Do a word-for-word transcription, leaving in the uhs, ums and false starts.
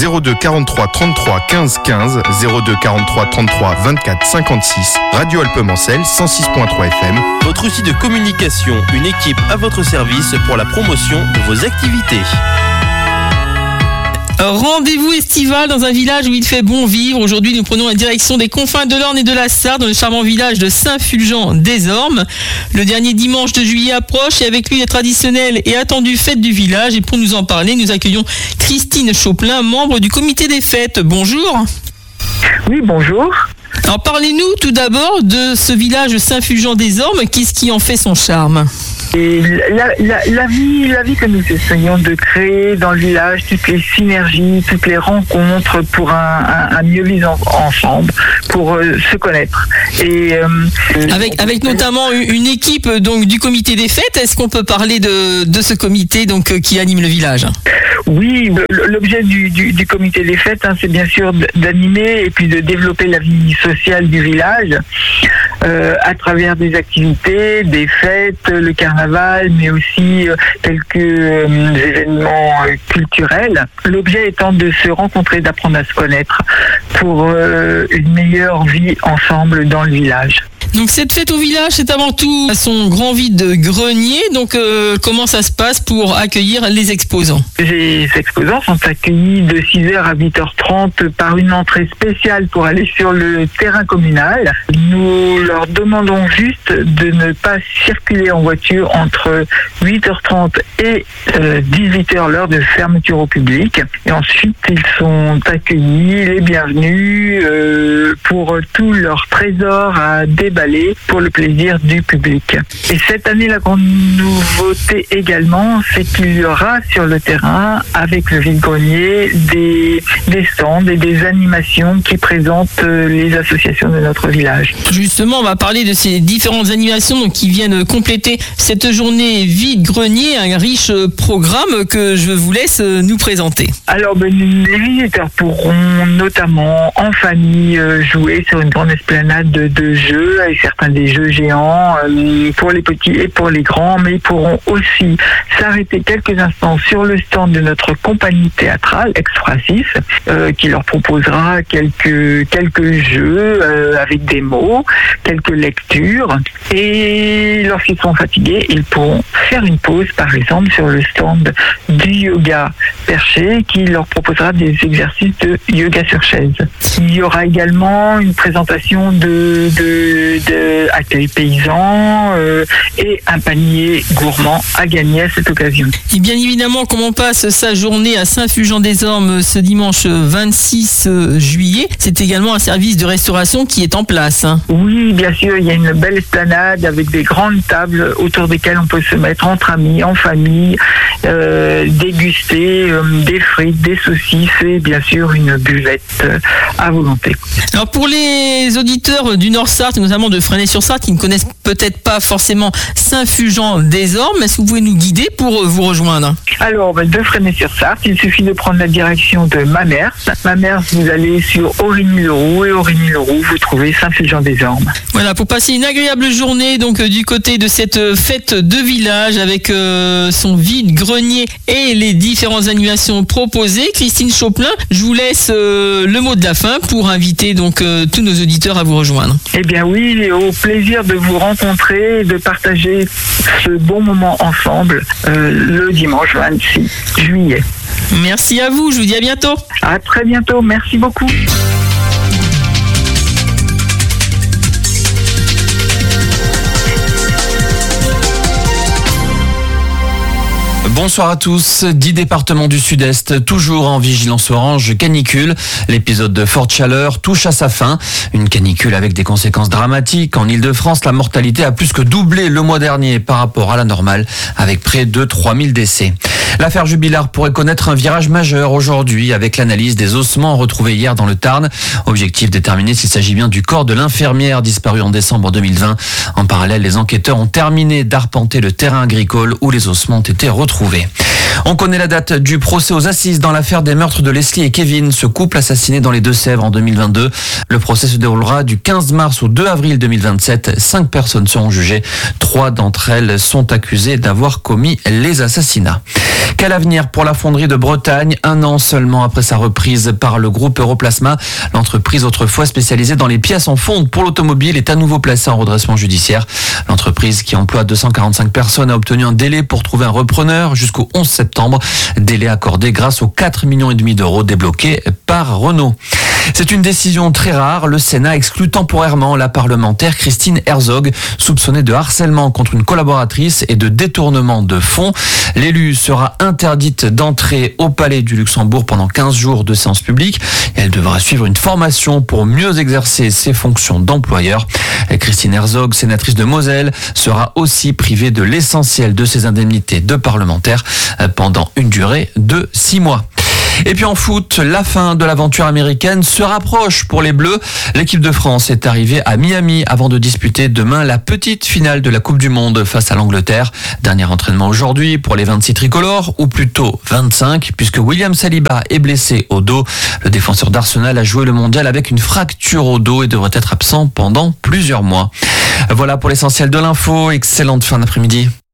zéro deux quarante-trois trente-trois quinze quinze, zéro deux quarante-trois trente-trois vingt-quatre cinquante-six, Radio Alpemancel cent six point trois F M. Votre outil de communication, une équipe à votre service pour la promotion de vos activités. Rendez-vous estival dans un village où il fait bon vivre. Aujourd'hui, nous prenons la direction des confins de l'Orne et de la Sarre, dans le charmant village de Saint-Fulgent-des-Ormes. Le dernier dimanche de juillet approche et avec lui la traditionnelle et attendue fête du village. Et pour nous en parler, nous accueillons Christine Choplin, membre du comité des fêtes. Bonjour. Oui, bonjour. Alors parlez-nous tout d'abord de ce village Saint-Fulgent-des-Ormes. Qu'est-ce qui en fait son charme ? Et la, la, la, vie, la vie que nous essayons de créer dans le village, toutes les synergies, toutes les rencontres pour un, un, un mieux vivre ensemble, pour euh, se connaître. Et, euh, avec, avec notamment une équipe donc, du comité des fêtes, est-ce qu'on peut parler de, de ce comité donc, qui anime le village ? Oui, l'objet du, du, du comité des fêtes, hein, c'est bien sûr d'animer et puis de développer la vie sociale du village euh, à travers des activités, des fêtes, le carnaval, mais aussi euh, quelques euh, événements euh, culturels. L'objet étant de se rencontrer, d'apprendre à se connaître pour euh, une meilleure vie ensemble dans le village. Donc cette fête au village, c'est avant tout son grand vide-grenier. Donc euh, comment ça se passe pour accueillir les exposants ? Les exposants sont accueillis de six heures à huit heures trente par une entrée spéciale pour aller sur le terrain communal. Nous leur demandons juste de ne pas circuler en voiture entre huit heures trente et euh, dix-huit heures, l'heure de fermeture au public. Et ensuite, ils sont accueillis, les bienvenus, euh, pour tout leur trésor à déballer pour le plaisir du public. Et cette année, la grande nouveauté également, c'est qu'il y aura sur le terrain, avec le vide-grenier, des, des stands et des animations qui présentent les associations de notre village. Justement, on va parler de ces différentes animations donc, qui viennent compléter cette journée vide-grenier, un riche programme que je vous laisse nous présenter. Alors, ben, les visiteurs pourront notamment en famille jouer sur une grande esplanade de, de jeux, avec certains des jeux géants euh, pour les petits et pour les grands, mais ils pourront aussi s'arrêter quelques instants sur le stand de notre compagnie théâtrale Expressif, euh, qui leur proposera quelques quelques jeux euh, avec des mots, quelques lectures, et lorsqu'ils sont fatigués, ils pourront faire une pause, par exemple, sur le stand du yoga perché, qui leur proposera des exercices de yoga sur chaise. Il y aura également une présentation de, de, de accueil paysan euh, et un panier gourmand à gagner à cette occasion. Et bien évidemment, comme on passe sa journée à Saint-Fulgent-des-Ormes ce dimanche vingt-six juillet, c'est également un service de restauration qui est en place. Hein. Oui, bien sûr, il y a une belle esplanade avec des grandes tables autour desquelles on peut se mettre entre amis, en famille, euh, déguster euh, des frites, des saucisses et bien sûr une buvette euh, à volonté. Alors pour les auditeurs du Nord-Sarthe, notamment de Fresnay-sur-Sarthe, qui ne connaissent peut-être pas forcément Saint-Fulgent-des-Ormes, est-ce que vous pouvez nous guider pour vous rejoindre ? Alors, de Fresnay-sur-Sarthe, il suffit de prendre la direction de Mamers. Mamers, vous allez sur Origny-le-Roux et Origny-le-Roux, vous trouvez Saint-Fulgent-des-Ormes. Voilà, pour passer une agréable journée donc du côté de cette fête de village avec euh, son vide-grenier et les différentes animations proposées. Christine Choplin, je vous laisse euh, le mot de la fin pour inviter donc euh, tous nos auditeurs à vous rejoindre. Eh bien oui, au plaisir de vous rencontrer, de partager ce bon moment ensemble euh, le dimanche vingt-six juillet. Merci à vous, je vous dis à bientôt. À très bientôt, merci beaucoup. Bonsoir à tous. dix départements du Sud-Est, toujours en vigilance orange canicule. L'épisode de forte chaleur touche à sa fin. Une canicule avec des conséquences dramatiques. En Ile-de-France, la mortalité a plus que doublé le mois dernier par rapport à la normale, avec près de trois mille décès. L'affaire Jubilard pourrait connaître un virage majeur aujourd'hui avec l'analyse des ossements retrouvés hier dans le Tarn. Objectif déterminer s'il s'agit bien du corps de l'infirmière disparue en décembre deux mille vingt. En parallèle, les enquêteurs ont terminé d'arpenter le terrain agricole où les ossements ont été retrouvés. On connaît la date du procès aux assises dans l'affaire des meurtres de Leslie et Kevin, ce couple assassiné dans les Deux-Sèvres en deux mille vingt-deux. Le procès se déroulera du quinze mars au deux avril deux mille vingt-sept. Cinq personnes seront jugées. Trois d'entre elles sont accusées d'avoir commis les assassinats. Quel avenir pour la fonderie de Bretagne? Un an seulement après sa reprise par le groupe Europlasma, l'entreprise autrefois spécialisée dans les pièces en fonte pour l'automobile est à nouveau placée en redressement judiciaire. L'entreprise qui emploie deux cent quarante-cinq personnes a obtenu un délai pour trouver un repreneur jusqu'au onze septembre. Délai accordé grâce aux quatre virgule cinq millions d'euros débloqués par Renault. C'est une décision très rare. Le Sénat exclut temporairement la parlementaire Christine Herzog, soupçonnée de harcèlement contre une collaboratrice et de détournement de fonds. L'élue sera interdite d'entrer au Palais du Luxembourg pendant quinze jours de séance publique. Elle devra suivre une formation pour mieux exercer ses fonctions d'employeur. Christine Herzog, sénatrice de Moselle, sera aussi privée de l'essentiel de ses indemnités de parlementaire pendant une durée de six mois. Et puis en foot, la fin de l'aventure américaine se rapproche pour les Bleus. L'équipe de France est arrivée à Miami avant de disputer demain la petite finale de la Coupe du Monde face à l'Angleterre. Dernier entraînement aujourd'hui pour les vingt-six tricolores, ou plutôt vingt-cinq, puisque William Saliba est blessé au dos. Le défenseur d'Arsenal a joué le mondial avec une fracture au dos et devrait être absent pendant plusieurs mois. Voilà pour l'essentiel de l'info. Excellente fin d'après-midi.